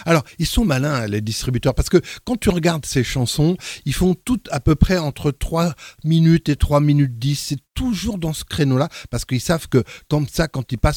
Alors, ils sont malins, les distributeurs, parce que quand tu regardes ces chansons, ils font toutes à peu près entre 3 minutes et 3 minutes 10. C'est toujours dans ce créneau-là, parce qu'ils savent que comme ça, quand ils passent